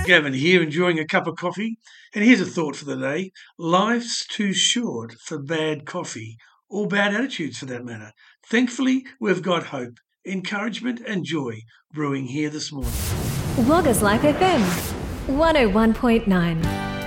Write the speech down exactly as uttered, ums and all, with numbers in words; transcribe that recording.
Gavin here, enjoying a cup of coffee. And here's a thought for the day. Life's too short for bad coffee, or bad attitudes for that matter. Thankfully, we've got hope, encouragement and joy brewing here this morning. Waggas Life F M, one oh one point nine.